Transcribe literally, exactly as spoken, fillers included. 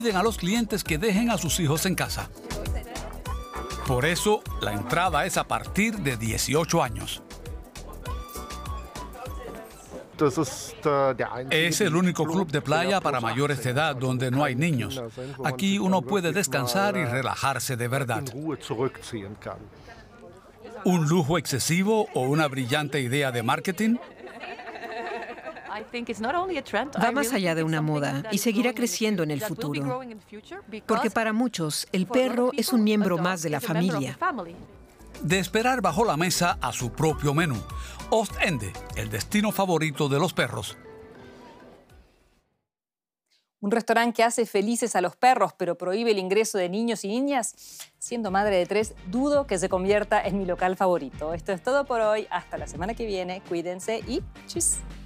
Piden a los clientes que dejen a sus hijos en casa. Por eso, la entrada es a partir de dieciocho años. Es el único club de playa para mayores de edad donde no hay niños. Aquí uno puede descansar y relajarse de verdad. ¿Un lujo excesivo o una brillante idea de marketing? Va más allá de una moda y seguirá creciendo en el futuro. Porque para muchos, el perro es un miembro más de la familia. De esperar bajo la mesa a su propio menú. Ostende, el destino favorito de los perros. Un restaurante que hace felices a los perros, pero prohíbe el ingreso de niños y niñas. Siendo madre de tres, dudo que se convierta en mi local favorito. Esto es todo por hoy. Hasta la semana que viene. Cuídense y chis.